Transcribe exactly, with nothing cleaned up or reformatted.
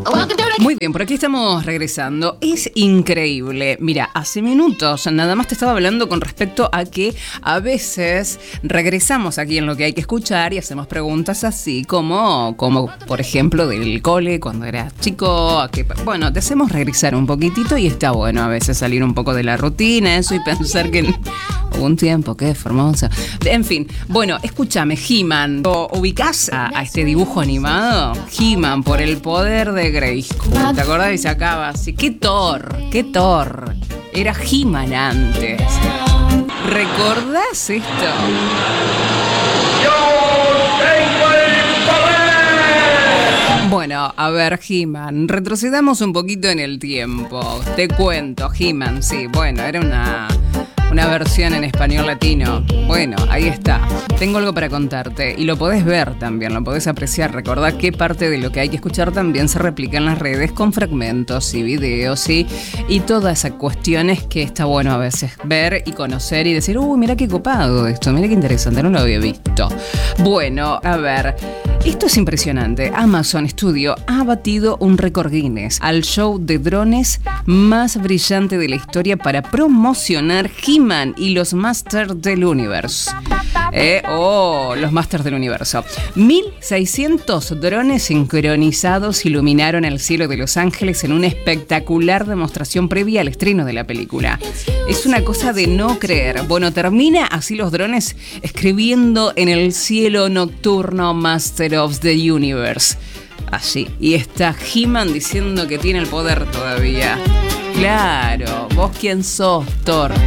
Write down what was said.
Muy bien, por aquí estamos regresando. Es increíble. Mira, hace minutos nada más te estaba hablando con respecto a que a veces regresamos aquí en Lo que hay que escuchar y hacemos preguntas así como, como por ejemplo, del cole cuando eras chico. A que, bueno, te hacemos regresar un poquitito y está bueno a veces salir un poco de la rutina, eso, y pensar que hubo un tiempo, qué hermoso. En fin, bueno, escúchame, He-Man. ¿Ubicás a, a este dibujo animado? He-Man, por el poder de Grayskull. ¿Te acordás? Y sacaba así. ¡Qué Thor! ¡Qué Thor! Era He-Man antes. ¿Recordás esto? Bueno, a ver, He-Man, retrocedamos un poquito en el tiempo. Te cuento, He-Man, sí, bueno, era una, una versión en español latino. Bueno, ahí está. Tengo algo para contarte y lo podés ver también, lo podés apreciar. Recordá qué parte de Lo que hay que escuchar también se replica en las redes con fragmentos y videos y, y todas esas cuestiones que está bueno a veces ver y conocer y decir, uy, mira qué copado esto, mira qué interesante, no lo había visto. Bueno, a ver... Esto es impresionante. Amazon Studio ha batido un récord Guinness al show de drones más brillante de la historia para promocionar He-Man y los Masters del Universo. Eh, oh, los Masters del Universo. mil seiscientos drones sincronizados iluminaron el cielo de Los Ángeles en una espectacular demostración previa al estreno de la película. Es una cosa de no creer. Bueno, termina así los drones escribiendo en el cielo nocturno Master of the Universe. Así. Y está He-Man diciendo que tiene el poder todavía. Claro, vos quién sos, Thor.